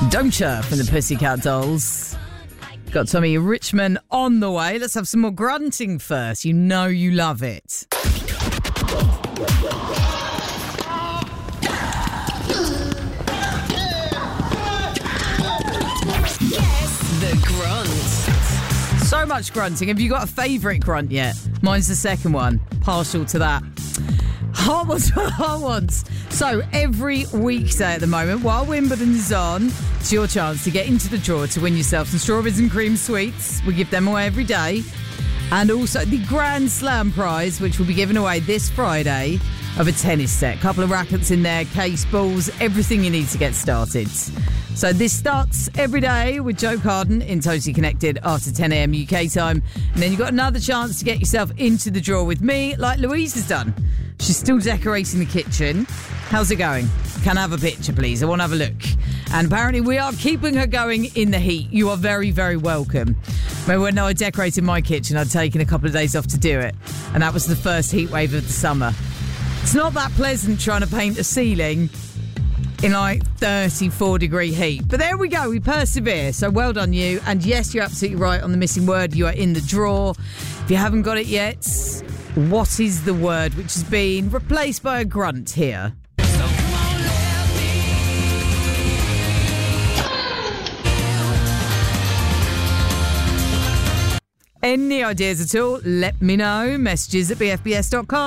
Don't Ya from the Pussycat Dolls. Got Tommy Richmond on the way. Let's have some more grunting first. You know you love it. Guess the grunt. So much grunting. Have you got a favourite grunt yet? Mine's the second one. Partial to that. Hot ones for the hot ones. So every weekday at the moment, while Wimbledon is on, it's your chance to get into the draw to win yourself some strawberries and cream sweets. We give them away every day. And also the Grand Slam prize, which will be given away this Friday, of a tennis set. Couple of rackets in there, case, balls, everything you need to get started. So this starts every day with Joe Carden in Totally Connected after 10 a.m. UK time. And then you've got another chance to get yourself into the draw with me, like Louise has done. She's still decorating the kitchen. How's it going? Can I have a picture, please? I want to have a look. And apparently we are keeping her going in the heat. You are very, very welcome. When I decorated my kitchen, I'd taken a couple of days off to do it. And that was the first heat wave of the summer. It's not that pleasant trying to paint a ceiling in like 34 degree heat. But there we go. We persevere. So well done you. And yes, you're absolutely right on the missing word. You are in the draw. If you haven't got it yet, what is the word which has been replaced by a grunt here? Any ideas at all? Let me know. Messages at bfbs.com.